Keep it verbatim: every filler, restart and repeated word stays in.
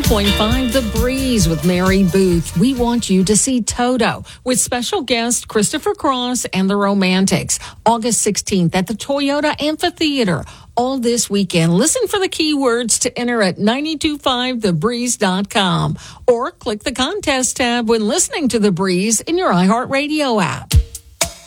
point five The Breeze with Mary Booth. We want you to see Toto with special guest Christopher Cross and the Romantics. August sixteenth at the Toyota Amphitheater. All this weekend. Listen for the keywords to enter at nine two five the breeze dot com or click the contest tab when listening to The Breeze in your iHeartRadio app.